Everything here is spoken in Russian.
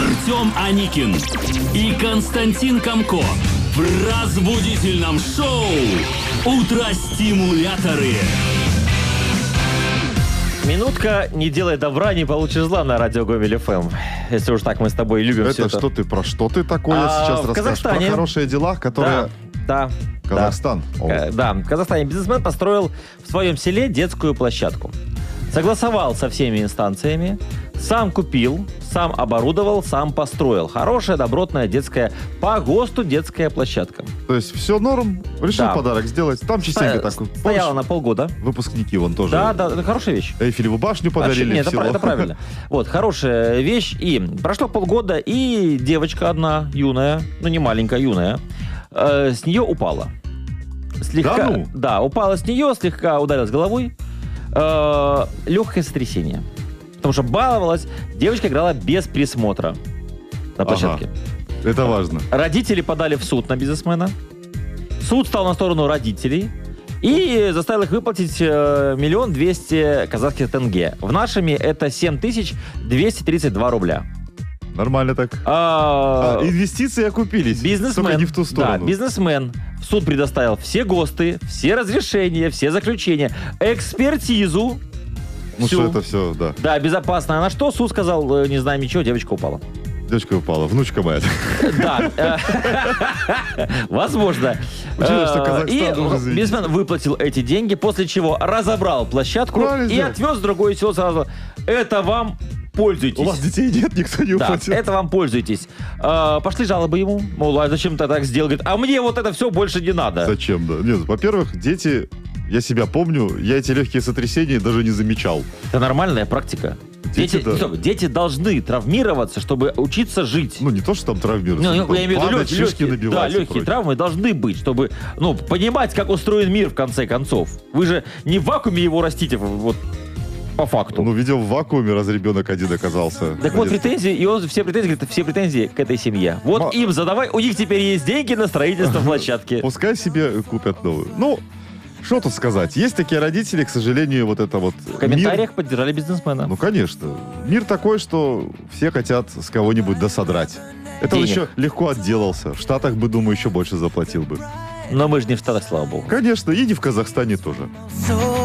Артем Аникин и Константин Камко в разбудительном шоу «Утро-стимуляторы». Минутка «Не делай добра, не получишь зла» на радио Гомель ФМ. Если уж так мы с тобой любим Это все это. что ты, про что ты такое сейчас в расскажешь? Казахстане. Про хорошие дела, которые... Да. Казахстан. Да, в Казахстане бизнесмен построил в своем селе детскую площадку. Согласовал со всеми инстанциями, сам купил, сам оборудовал, сам построил. Хорошая, добротная детская, по ГОСТу детская площадка. То есть все норм, решил Да. подарок сделать. Там частенько так. Стояла на полгода. Выпускники вон тоже. Да, это хорошая вещь. Эйфелеву башню подарили. Нет, в село. это правильно. Вот, хорошая вещь. И прошло полгода, и девочка одна, юная, ну не маленькая, юная, с нее упала. Слегка, Да ну? Да, упала с нее, слегка ударилась головой. Легкое сотрясение. Потому что баловалась, девочка играла без присмотра на площадке. Ага. Это важно. Родители подали в суд на бизнесмена. Суд стал на сторону родителей и заставил их выплатить 1 200 000 казахских тенге. В нашими это 7232 рубля. Нормально так. Инвестиции окупились. Только не в ту сторону. Да, бизнесмен в суд предоставил все ГОСТы, все разрешения, все заключения, экспертизу. Ну всю. что это все, да. Да, безопасно. А на что суд сказал, не знаем ничего, девочка упала. Девочка упала, внучка моя. Да. Возможно. Учитывая, что Казахстан И должен завести. бизнесмен выплатил эти деньги, после чего разобрал площадку Правильно и сделал. отвез в другое село сразу. Это вам пользуйтесь. У вас детей нет, никто не Да, уплатил. это вам пользуйтесь. Пошли жалобы ему. Мол, а зачем ты так сделал? Говорит, а мне вот это все больше не надо. Зачем, да? Нет, во-первых, дети, я себя помню, я эти легкие сотрясения даже не замечал. Это нормальная практика. Дети, да. Дети должны травмироваться, чтобы учиться жить. Ну, не то, что там травмируются. Ну, я имею в виду падать, шишки легкие, набивать да, и легкие прочее. травмы должны быть, чтобы, понимать, как устроен мир в конце концов. Вы же не в вакууме его растите, вот по факту. Ну, видел в вакууме, раз ребенок один оказался. Так вот, претензии, и он все претензии к этой семье. Вот им задавай, у них теперь есть деньги на строительство площадки. Пускай себе купят новую. Ну, что тут сказать? Есть такие родители, к сожалению, вот это вот... В комментариях поддержали бизнесмена. Ну, конечно. Мир такой, что все хотят с кого-нибудь досодрать. Это он Денег. еще легко отделался. В Штатах бы, думаю, еще больше заплатил бы. Но мы же не в Штатах, слава богу. Конечно, и не в Казахстане тоже. So